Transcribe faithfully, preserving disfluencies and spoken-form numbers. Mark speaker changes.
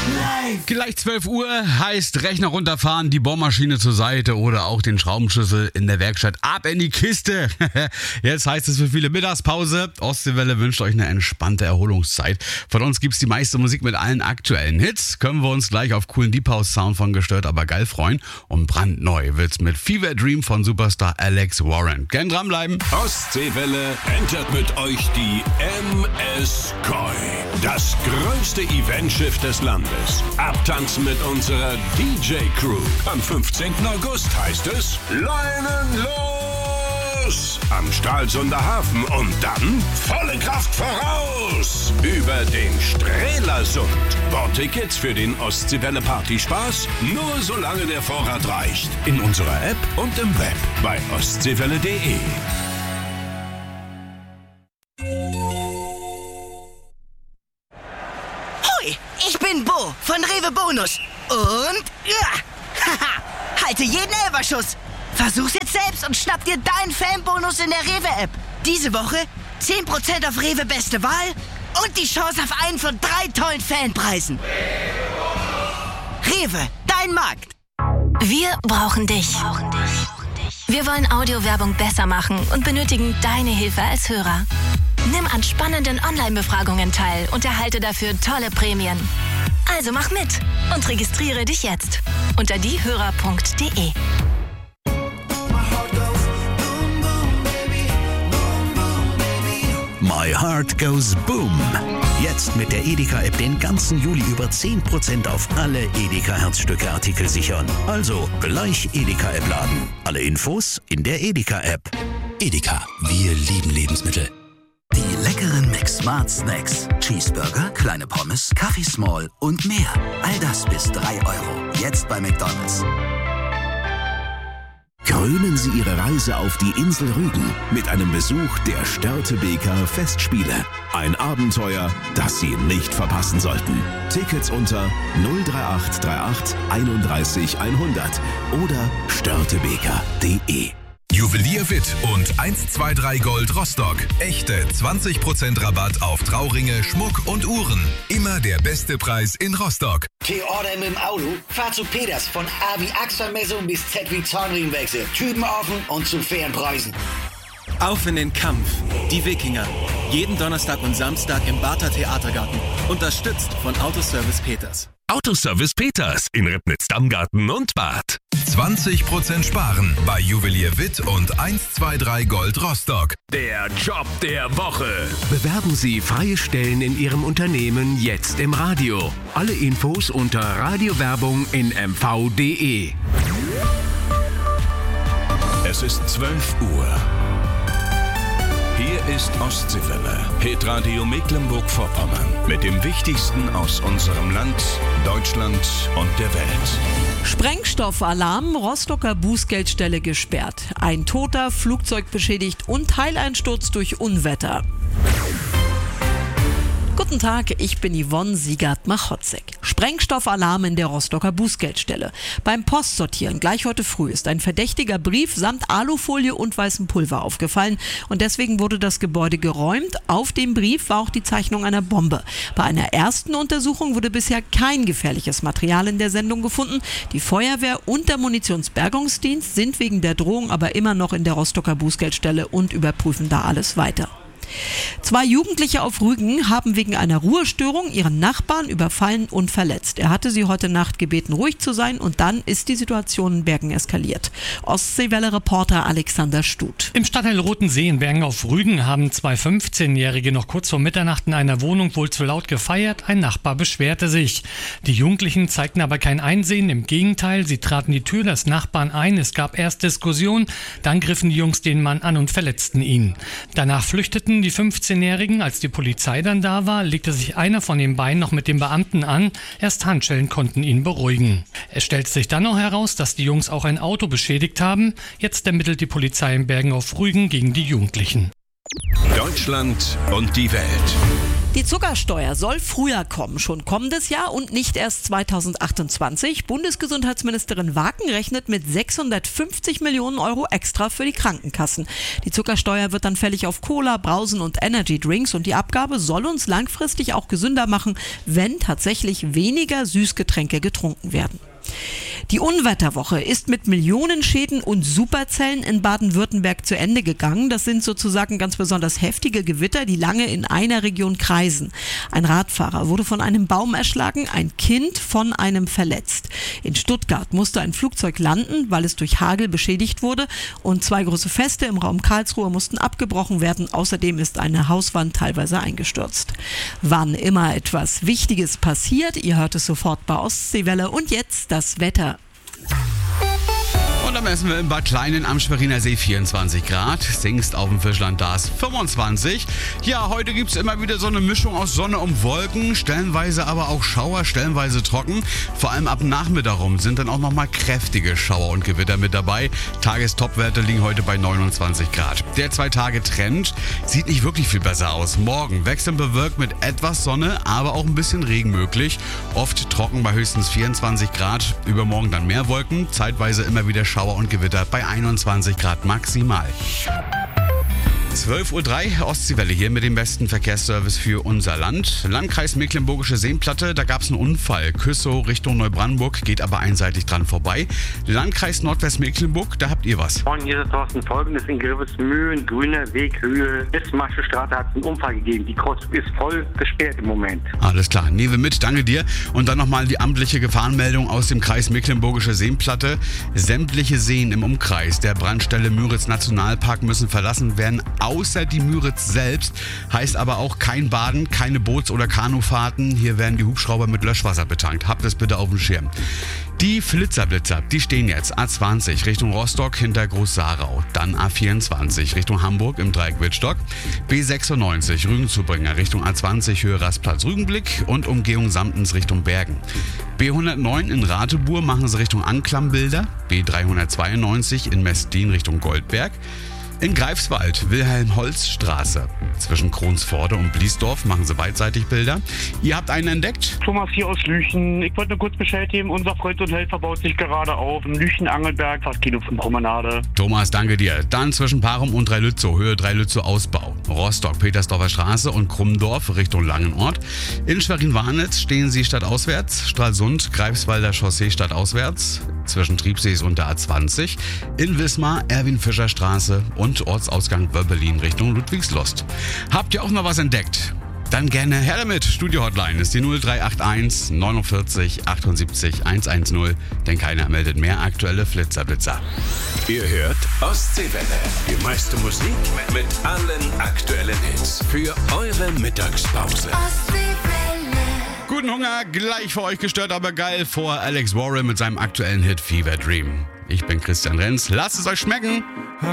Speaker 1: Gleich zwölf Uhr heißt Rechner runterfahren, die Bohrmaschine zur Seite oder auch den Schraubenschlüssel in der Werkstatt ab in die Kiste. Jetzt heißt es für viele Mittagspause. Ostseewelle wünscht euch eine entspannte Erholungszeit. Von uns gibt's die meiste Musik mit allen aktuellen Hits. Können wir uns gleich auf coolen Deep House Sound von Gestört aber geil freuen. Und brandneu wird's mit Fever Dream von Superstar Alex Warren. Gern dranbleiben.
Speaker 2: Ostseewelle entert mit euch die M S Koi. Das größte Eventschiff des Landes. Abtanzen mit unserer D J-Crew. Am fünfzehnten August heißt es Leinen los! Am Stralsunder Hafen und dann volle Kraft voraus! Über den Strelasund. Bordtickets für den Ostseewelle Partyspaß nur solange der Vorrat reicht. In unserer App und im Web bei ostseewelle punkt de.
Speaker 3: Ich bin Bo von Rewe Bonus. Und ja, haha, halte jeden Elferschuss. Versuch's jetzt selbst und schnapp dir deinen Fanbonus in der Rewe-App. Diese Woche zehn Prozent auf Rewe Beste Wahl und die Chance auf einen von drei tollen Fanpreisen. Rewe, dein Markt.
Speaker 4: Wir brauchen dich. Wir wollen Audiowerbung besser machen und benötigen deine Hilfe als Hörer. Nimm an spannenden Online-Befragungen teil und erhalte dafür tolle Prämien. Also mach mit und registriere dich jetzt unter diehörer punkt de.
Speaker 5: My Heart Goes Boom. Jetzt mit der Edeka-App den ganzen Juli über zehn Prozent auf alle Edeka-Herzstücke-Artikel sichern. Also gleich Edeka-App laden. Alle Infos in der Edeka-App. Edeka, wir lieben Lebensmittel. Die leckeren McSmart Snacks. Cheeseburger, kleine Pommes, Kaffee Small und mehr. All das bis drei Euro. Jetzt bei McDonald's. Krönen Sie Ihre Reise auf die Insel Rügen mit einem Besuch der Störtebeker Festspiele. Ein Abenteuer, das Sie nicht verpassen sollten. Tickets unter null drei acht drei acht einunddreißig hundert oder störtebeker punkt de.
Speaker 6: Juwelier Witt und eins zwei drei Gold Rostock. Echte zwanzig Prozent Rabatt auf Trauringe, Schmuck und Uhren. Immer der beste Preis in Rostock.
Speaker 7: T-Order mit dem Auto? Fahr zu Peters von A wie Achselmessung bis Z wie Zahnriemenwechsel. Typen offen und zu fairen Preisen.
Speaker 8: Auf in den Kampf. Die Wikinger. Jeden Donnerstag und Samstag im Barther Theatergarten. Unterstützt von Autoservice Peters.
Speaker 6: Autoservice Peters in Ribnitz-Dammgarten und Bad. zwanzig Prozent sparen bei Juwelier Witt und eins zwei drei Gold Rostock.
Speaker 2: Der Job der Woche.
Speaker 9: Bewerben Sie freie Stellen in Ihrem Unternehmen jetzt im Radio. Alle Infos unter Radiowerbung in m v punkt de.
Speaker 2: Es ist zwölf Uhr. Hier ist Ostseewelle, Hitradio Mecklenburg-Vorpommern. Mit dem Wichtigsten aus unserem Land, Deutschland und der Welt.
Speaker 10: Sprengstoffalarm, Rostocker Bußgeldstelle gesperrt. Ein Toter, Flugzeug beschädigt und Teileinsturz durch Unwetter. Guten Tag, ich bin Yvonne Siegert-Machotzek. Sprengstoffalarm in der Rostocker Bußgeldstelle. Beim Postsortieren gleich heute früh ist ein verdächtiger Brief samt Alufolie und weißem Pulver aufgefallen und deswegen wurde das Gebäude geräumt. Auf dem Brief war auch die Zeichnung einer Bombe. Bei einer ersten Untersuchung wurde bisher kein gefährliches Material in der Sendung gefunden. Die Feuerwehr und der Munitionsbergungsdienst sind wegen der Drohung aber immer noch in der Rostocker Bußgeldstelle und überprüfen da alles weiter. Zwei Jugendliche auf Rügen haben wegen einer Ruhestörung ihren Nachbarn überfallen und verletzt. Er hatte sie heute Nacht gebeten, ruhig zu sein und dann ist die Situation in Bergen eskaliert. Ostseewelle-Reporter Alexander Stut.
Speaker 11: Im Stadtteil Rotensee in Bergen auf Rügen haben zwei fünfzehnjährige noch kurz vor Mitternacht in einer Wohnung wohl zu laut gefeiert. Ein Nachbar beschwerte sich. Die Jugendlichen zeigten aber kein Einsehen. Im Gegenteil, sie traten die Tür des Nachbarn ein. Es gab erst Diskussion, dann griffen die Jungs den Mann an und verletzten ihn. Danach flüchteten die fünfzehnjährigen. Als die Polizei dann da war, legte sich einer von den beiden noch mit dem Beamten an. Erst Handschellen konnten ihn beruhigen. Es stellte sich dann noch heraus, dass die Jungs auch ein Auto beschädigt haben. Jetzt ermittelt die Polizei in Bergen auf Rügen gegen die Jugendlichen.
Speaker 2: Deutschland und die Welt.
Speaker 10: Die Zuckersteuer soll früher kommen, schon kommendes Jahr und nicht erst zweitausendachtundzwanzig. Bundesgesundheitsministerin Waken rechnet mit sechshundertfünfzig Millionen Euro extra für die Krankenkassen. Die Zuckersteuer wird dann fällig auf Cola, Brausen und Energy Drinks und die Abgabe soll uns langfristig auch gesünder machen, wenn tatsächlich weniger Süßgetränke getrunken werden. Die Unwetterwoche ist mit Millionenschäden und Superzellen in Baden-Württemberg zu Ende gegangen. Das sind sozusagen ganz besonders heftige Gewitter, die lange in einer Region kreisen. Ein Radfahrer wurde von einem Baum erschlagen, ein Kind von einem verletzt. In Stuttgart musste ein Flugzeug landen, weil es durch Hagel beschädigt wurde. Und zwei große Feste im Raum Karlsruhe mussten abgebrochen werden. Außerdem ist eine Hauswand teilweise eingestürzt. Wann immer etwas Wichtiges passiert, ihr hört es sofort bei Ostseewelle. Und jetzt das Wetter.
Speaker 1: Und dann messen wir in Bad Kleinen am Schweriner See vierundzwanzig Grad, Singst auf dem Fischland Dars fünfundzwanzig. Ja, heute gibt es immer wieder so eine Mischung aus Sonne und Wolken, stellenweise aber auch Schauer, stellenweise trocken. Vor allem ab Nachmittag rum sind dann auch nochmal kräftige Schauer und Gewitter mit dabei. Tagestopwerte liegen heute bei neunundzwanzig Grad. Der Zwei-Tage-Trend sieht nicht wirklich viel besser aus. Morgen wechselnd bewölkt mit etwas Sonne, aber auch ein bisschen Regen möglich. Oft trocken bei höchstens vierundzwanzig Grad. Übermorgen dann mehr Wolken, zeitweise immer wieder Schauer und Gewitter bei einundzwanzig Grad maximal. zwölf Uhr drei, Ostseewelle hier mit dem besten Verkehrsservice für unser Land. Landkreis Mecklenburgische Seenplatte, da gab es einen Unfall. Küssow Richtung Neubrandenburg, geht aber einseitig dran vorbei. Landkreis Nordwestmecklenburg, da habt ihr was.
Speaker 12: Moin, hier ist Thorsten. Folgendes: in Grevesmühlen, grüner Weg, Höhe bis Maschestraße hat es einen Unfall gegeben. Die Kreuzung ist voll gesperrt im Moment.
Speaker 1: Alles klar, nehmen wir mit, danke dir. Und dann nochmal die amtliche Gefahrenmeldung aus dem Kreis Mecklenburgische Seenplatte. Sämtliche Seen im Umkreis der Brandstelle Müritz Nationalpark müssen verlassen werden, außer die Müritz selbst. Heißt aber auch kein Baden, keine Boots- oder Kanufahrten. Hier werden die Hubschrauber mit Löschwasser betankt. Habt es bitte auf dem Schirm. Die Flitzerblitzer, die stehen jetzt A zwanzig Richtung Rostock hinter Groß-Sarau. Dann A vierundzwanzig Richtung Hamburg im Dreieck Wittstock. B sechsundneunzig Rügenzubringer Richtung A zwanzig Höhe Rastplatz Rügenblick und Umgehung Samtens Richtung Bergen. B hundertneun in Ratebuhr machen sie Richtung Anklambilder. B dreihundertzweiundneunzig in Mestlin Richtung Goldberg. In Greifswald, Wilhelm-Holz-Straße. Zwischen Kronsforde und Bliesdorf machen sie beidseitig Bilder. Ihr habt einen entdeckt?
Speaker 12: Thomas hier aus Lüchen. Ich wollte nur kurz Bescheid geben, unser Freund und Helfer baut sich gerade auf. Im Lüchen-Angelberg, fast Kilo von Promenade.
Speaker 1: Thomas, danke dir. Dann zwischen Parum und Dreilützow, Höhe Dreilützow Ausbau. Rostock, Petersdorfer Straße und Krummendorf Richtung Langenort. In Schwerin-Warnitz stehen sie stadtauswärts. Stralsund, Greifswalder Chaussee stadtauswärts. Zwischen Triebsees und der A zwanzig. In Wismar, Erwin-Fischer-Straße und Und Ortsausgang Wöbbelin Richtung Ludwigslust. Habt ihr auch noch was entdeckt? Dann gerne her damit. Studio-Hotline ist die null drei acht eins neunundvierzig achtundsiebzig hundertzehn, denn keiner meldet mehr aktuelle Flitzerblitzer.
Speaker 2: Ihr hört Ostseewelle. Die meiste Musik mit allen aktuellen Hits für eure Mittagspause.
Speaker 1: Guten Hunger, gleich für euch gestört, aber geil vor Alex Warren mit seinem aktuellen Hit Fever Dream. Ich bin Christian Renz, lasst es euch schmecken.